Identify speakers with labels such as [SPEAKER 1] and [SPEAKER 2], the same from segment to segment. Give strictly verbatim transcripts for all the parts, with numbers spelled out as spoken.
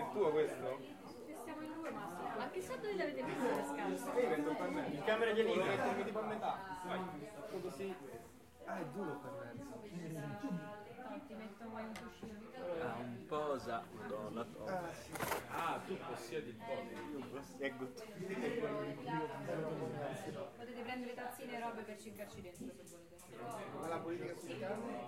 [SPEAKER 1] il tuo questo?
[SPEAKER 2] Se siamo in due, Massimo. Ma chissà dove l'avete messo le scarpe?
[SPEAKER 1] Io metto per me. In camera di Elisa. Lo mettermi tipo a metà. Vai. Così. Ah, è duro per mezzo.
[SPEAKER 2] No, ti metto poi un cuscino.
[SPEAKER 3] Ah, un posa. Madonna,
[SPEAKER 1] Ah, sì. Ah, tu possiedi il posa. Io posseggo tutto.
[SPEAKER 2] Potete prendere tazzine e robe per cincarci dentro se volete.
[SPEAKER 1] Ma la politica sul cane?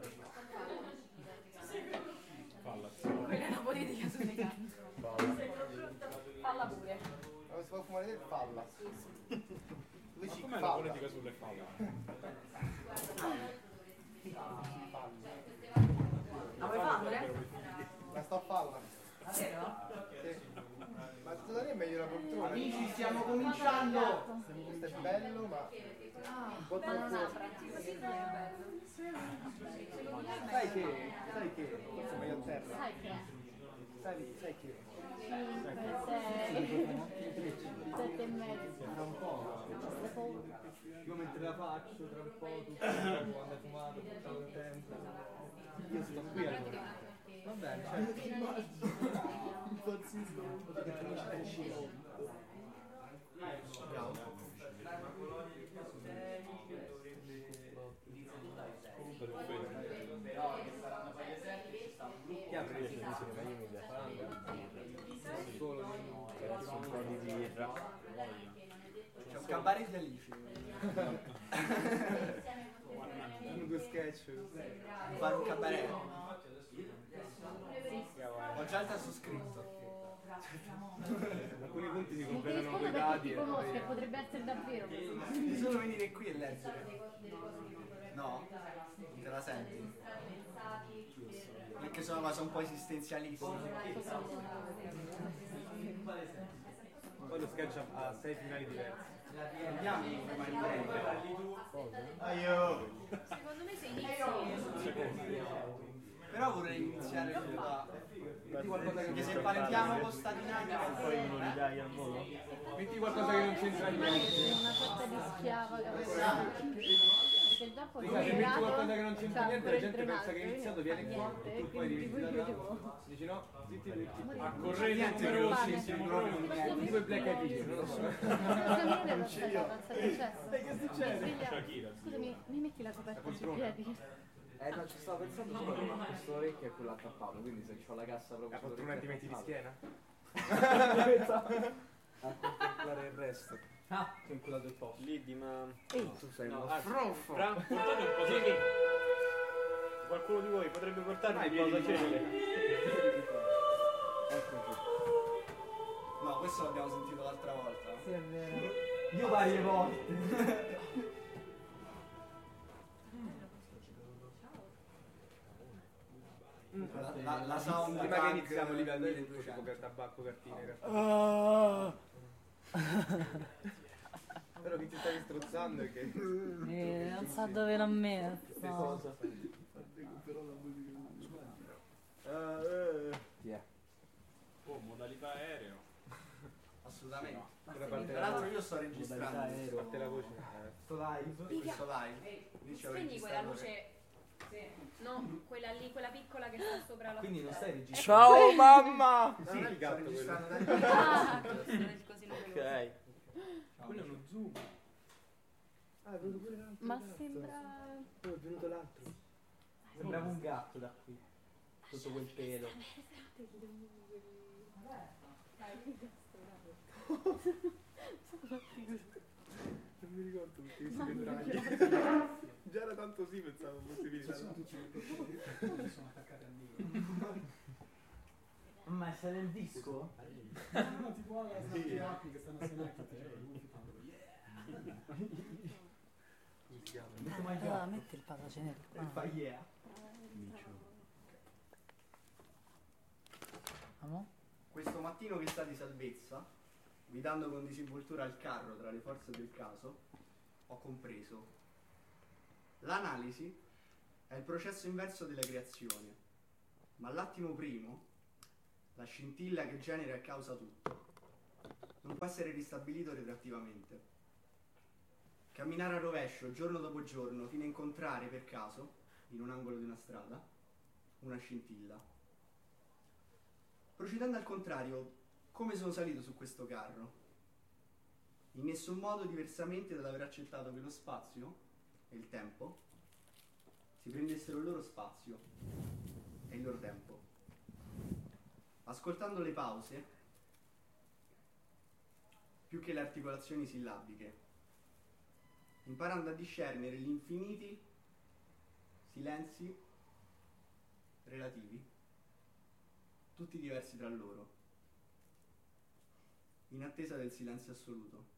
[SPEAKER 1] Falla.
[SPEAKER 2] Quella è la politica sulle canne. Falla pure.
[SPEAKER 1] Ma si può fumare del falla? Ma com'è la politica sulle falle?
[SPEAKER 2] La vuoi fare?
[SPEAKER 1] La sto a falla.
[SPEAKER 2] Vero?
[SPEAKER 1] Sì. Ma secondo me è meglio la poltrona.
[SPEAKER 4] Amici, stiamo cominciando!
[SPEAKER 1] Questo è bello, ma un po'
[SPEAKER 2] Ma non
[SPEAKER 1] troppo.
[SPEAKER 2] apra, così non è bello.
[SPEAKER 1] Sai che? Sai che? Forse è meglio a terra.
[SPEAKER 5] Sai che?
[SPEAKER 1] Sai, sai che?
[SPEAKER 5] cinque, sei, sette e mezzo.
[SPEAKER 4] Tra un po'. Io mentre la faccio, tra un po' tu quando hai fumato, tutto il tempo. Io sto qui allora. Va bene, certo. Impazzisco. Perché finisce il cibo. Bravo. Chi ha preso il ma io mi piace solo un po' di birra. C'è un cabaret felice.
[SPEAKER 1] Due sketch.
[SPEAKER 4] Fare un cabaret. Ho già il tasto scritto.
[SPEAKER 1] Alcuni punti si
[SPEAKER 5] Mi
[SPEAKER 1] completano
[SPEAKER 5] rispondo
[SPEAKER 1] con i
[SPEAKER 5] perché
[SPEAKER 1] dadi
[SPEAKER 5] ti
[SPEAKER 1] e
[SPEAKER 5] conosco e
[SPEAKER 1] poi...
[SPEAKER 5] potrebbe essere davvero così.
[SPEAKER 4] Devi solo venire qui e leggere. No? Non te la senti? Perché sono cose un po' esistenzialiste.
[SPEAKER 1] Poi lo sketch ha sei finali diversi.
[SPEAKER 4] Andiamo come Aio!
[SPEAKER 2] Secondo me sei inizi.
[SPEAKER 4] Però vorrei iniziare da... Metti qualcosa che se parliamo con sta dinamica
[SPEAKER 3] poi uno li dai al volo.
[SPEAKER 1] Metti qualcosa che non c'entra niente.
[SPEAKER 5] Una sorta di schiava che perché già poi
[SPEAKER 1] Raga, se metti qualcosa che non c'entra
[SPEAKER 5] cioè,
[SPEAKER 1] niente, la gente pensa che è iniziato, viene qua
[SPEAKER 5] niente,
[SPEAKER 1] e tu poi
[SPEAKER 5] quindi
[SPEAKER 1] devi
[SPEAKER 5] poi
[SPEAKER 1] tirare
[SPEAKER 5] chiudevo.
[SPEAKER 1] la... Dici no, zitti tutti.
[SPEAKER 4] a correre numerosi, siamo proprio
[SPEAKER 1] Due Black Eyed Peas, non lo so.
[SPEAKER 5] Non c'è io.
[SPEAKER 1] Che succede?
[SPEAKER 5] Scusami, mi metti la coperta sui piedi?
[SPEAKER 6] Eh no, ci stavo pensando solo che questo orecchio è quello attappato, quindi se c'ho la cassa proprio
[SPEAKER 1] La poltrona ti metti di schiena?
[SPEAKER 6] a contemplare il resto.
[SPEAKER 4] Ah, sono incullato il posto.
[SPEAKER 3] Liddi, ma...
[SPEAKER 6] Ehi, tu sei
[SPEAKER 3] No,
[SPEAKER 6] uno
[SPEAKER 3] anzi,
[SPEAKER 6] froffo!
[SPEAKER 3] Fra, portate un po' di lì. Qualcuno di voi potrebbe portarmi un po' da cenere?
[SPEAKER 6] Eccoci.
[SPEAKER 4] No, questo l'abbiamo sentito l'altra volta.
[SPEAKER 5] Sì, è vero.
[SPEAKER 4] Io varie volte. La, la, la sound
[SPEAKER 1] Prima che
[SPEAKER 4] punk
[SPEAKER 1] iniziamo li vedo tutto,
[SPEAKER 4] milleduecento.
[SPEAKER 1] tipo tabacco, cartine, cartine.
[SPEAKER 6] Ah!
[SPEAKER 1] Però che ti stavi strozzando è che...
[SPEAKER 5] Eh, non so dove l'ho messo.
[SPEAKER 6] Cosa?
[SPEAKER 1] Ah, eh.
[SPEAKER 6] Chi è?
[SPEAKER 3] Oh, modalità aereo.
[SPEAKER 4] Assolutamente.
[SPEAKER 1] Quella parte
[SPEAKER 4] Tra l'altro
[SPEAKER 1] la
[SPEAKER 4] io sto
[SPEAKER 6] Modalità
[SPEAKER 4] registrando.
[SPEAKER 6] aereo.
[SPEAKER 1] parte la voce. Eh.
[SPEAKER 4] Sto live. Questo live. Lì c'è un
[SPEAKER 2] Spegni quella
[SPEAKER 4] registratore.
[SPEAKER 2] luce. No, quella lì, quella piccola che sta sopra la.
[SPEAKER 4] Quindi non stai registrando.
[SPEAKER 6] Ciao mamma!
[SPEAKER 1] Non è il
[SPEAKER 4] sto
[SPEAKER 1] gatto quello.
[SPEAKER 4] registrando da lì.
[SPEAKER 2] Ah, giusto, così non vedo.
[SPEAKER 3] Ok.
[SPEAKER 1] Quello è uno zoom. Ah, è venuto pure l'altro.
[SPEAKER 5] Ma
[SPEAKER 1] gatto.
[SPEAKER 5] sembra...
[SPEAKER 1] Oh, è venuto l'altro.
[SPEAKER 6] Sembrava un gatto da qui. Tutto quel pelo.
[SPEAKER 1] Non mi ricordo tutti questi dettagli. Già era tanto sì, pensavo fosse finita.
[SPEAKER 4] Sono attaccati al micro.
[SPEAKER 6] Ma sei nel disco?
[SPEAKER 4] No, tipo alla snappi che stanno assieme a te.
[SPEAKER 1] Come si chiama?
[SPEAKER 5] Allora, metti il patacenere qua.
[SPEAKER 4] Fa yeah.
[SPEAKER 5] Amo?
[SPEAKER 4] Questo mattino che sta di salvezza, guidando con disinvoltura il carro tra le forze del caso, ho compreso. L'analisi è il processo inverso della creazione, ma l'attimo primo, la scintilla che genera e causa tutto, non può essere ristabilito retrattivamente. Camminare a rovescio giorno dopo giorno fino a incontrare per caso, in un angolo di una strada, una scintilla. Procedendo al contrario, come sono salito su questo carro? In nessun modo diversamente dall'aver accettato che lo spazio e il tempo si prendessero il loro spazio e il loro tempo. Ascoltando le pause, più che le articolazioni sillabiche, imparando a discernere gli infiniti silenzi relativi, tutti diversi tra loro, in attesa del silenzio assoluto.